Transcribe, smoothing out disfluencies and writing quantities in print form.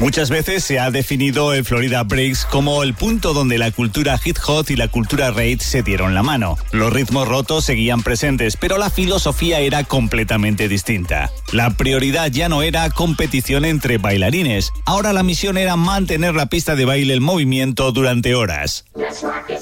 Muchas veces se ha definido el Florida Breaks como el punto donde la cultura hip hop y la cultura rave se dieron la mano. Los ritmos rotos seguían presentes, pero la filosofía era completamente distinta. La prioridad ya no era competición entre bailarines. Ahora la misión era mantener la pista de baile en movimiento durante horas.